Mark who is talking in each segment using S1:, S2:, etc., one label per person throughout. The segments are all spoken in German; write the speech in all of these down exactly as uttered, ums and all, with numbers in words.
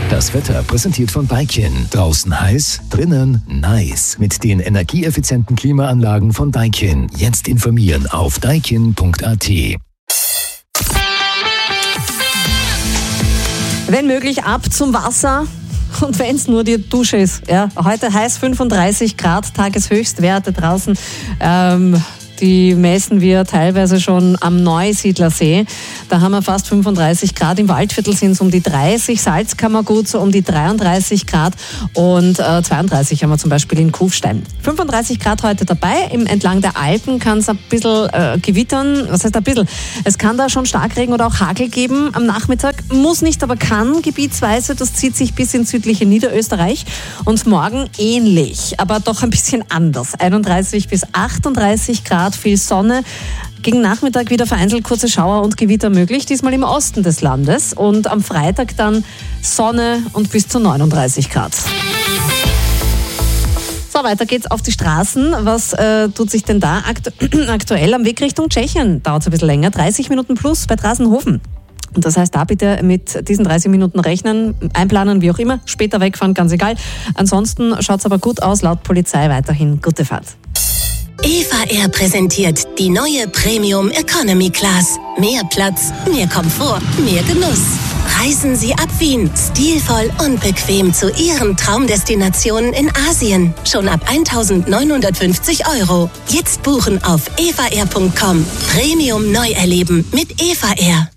S1: Das Wetter präsentiert von Daikin. Draußen heiß, drinnen nice. Mit den energieeffizienten Klimaanlagen von Daikin. Jetzt informieren auf daikin punkt a t.
S2: Wenn möglich, ab zum Wasser. Und wenn es nur die Dusche ist. Ja, heute heiß, fünfunddreißig Grad, Tageshöchstwerte draußen. Ähm, die messen wir teilweise schon am Neusiedlersee. Da haben wir fast fünfunddreißig Grad. Im Waldviertel sind es um die dreißig. Salzkammergut so um die dreiunddreißig Grad. Und äh, zweiunddreißig haben wir zum Beispiel in Kufstein. fünfunddreißig Grad heute dabei. Im entlang der Alpen kann es ein bisschen äh, gewittern. Was heißt ein bisschen? Es kann da schon Starkregen oder auch Hagel geben am Nachmittag. Muss nicht, aber kann gebietsweise. Das zieht sich bis ins südliche Niederösterreich. Und morgen ähnlich, aber doch ein bisschen anders. einunddreißig bis achtunddreißig Grad, viel Sonne. Gegen Nachmittag wieder vereinzelt kurze Schauer und Gewitter möglich, diesmal im Osten des Landes. Und am Freitag dann Sonne und bis zu neununddreißig Grad. So, weiter geht's auf die Straßen. Was äh, tut sich denn da aktu- aktuell am Weg Richtung Tschechien? Dauert es ein bisschen länger. dreißig Minuten plus bei Drasenhofen. Und das heißt, da bitte mit diesen dreißig Minuten rechnen, einplanen, wie auch immer, später wegfahren, ganz egal. Ansonsten schaut's aber gut aus, laut Polizei weiterhin gute Fahrt.
S3: Eva Air präsentiert die neue Premium Economy Class. Mehr Platz, mehr Komfort, mehr Genuss. Reisen Sie ab Wien, stilvoll und bequem zu Ihren Traumdestinationen in Asien. Schon ab eintausendneunhundertfünfzig Euro. Jetzt buchen auf eva air punkt com. Premium neu erleben mit Eva Air.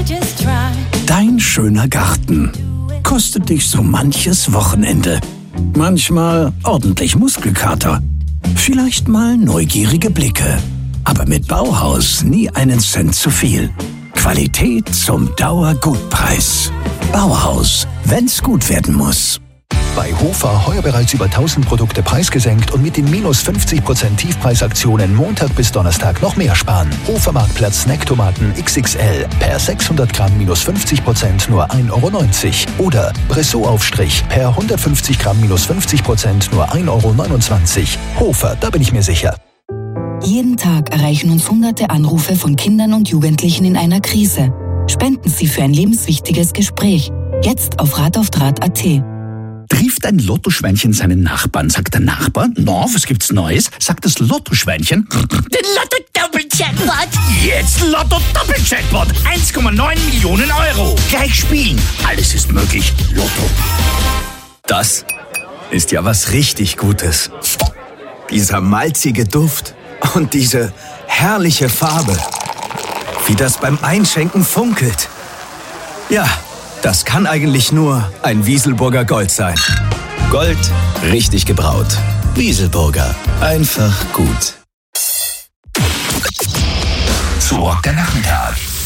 S4: Dein schöner Garten kostet dich so manches Wochenende. Manchmal ordentlich Muskelkater. Vielleicht mal neugierige Blicke. Aber mit Bauhaus nie einen Cent zu viel. Qualität zum Dauergutpreis. Bauhaus, wenn's gut werden muss.
S1: Bei Hofer heuer bereits über tausend Produkte preisgesenkt und mit den minus fünfzig Prozent Tiefpreisaktionen Montag bis Donnerstag noch mehr sparen. Hofer Marktplatz Snacktomaten X X L per sechshundert Gramm minus fünfzig Prozent nur ein Euro neunzig. Oder Bressot-Aufstrich per hundertfünfzig Gramm minus fünfzig Prozent nur ein Euro neunundzwanzig. Hofer, da bin ich mir sicher.
S5: Jeden Tag erreichen uns hunderte Anrufe von Kindern und Jugendlichen in einer Krise. Spenden Sie für ein lebenswichtiges Gespräch. Jetzt auf rat auf draht punkt a t.
S4: Trifft ein Lottoschweinchen seinen Nachbarn, sagt der Nachbar, na, was gibt's Neues? Sagt das Lottoschweinchen, den Lotto-Doppel-Jackpot! Jetzt Lotto-Doppel-Jackpot! eins Komma neun Millionen Euro! Gleich spielen! Alles ist möglich. Lotto.
S6: Das ist ja was richtig Gutes. Dieser malzige Duft und diese herrliche Farbe. Wie das beim Einschenken funkelt. Ja, das kann eigentlich nur ein Wieselburger Gold sein. Gold, richtig gebraut. Wieselburger, einfach gut.
S4: So, der Nachmittag.